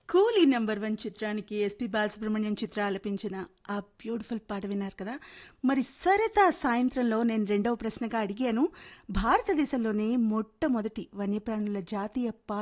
కూలీ నంబర్ 1 చిత్రానికి ఎస్పి బాలసుబ్రహ్మణ్యం చిత్ర ఆలపించిన ఆ బ్యూటిఫుల్ పాట విన్నారు కదా. మరి సరితా సాయంత్రంలో నేను రెండవ ప్రశ్నగా అడిగాను, భారతదేశంలోనే మొట్టమొదటి వన్యప్రాణుల జాతీయ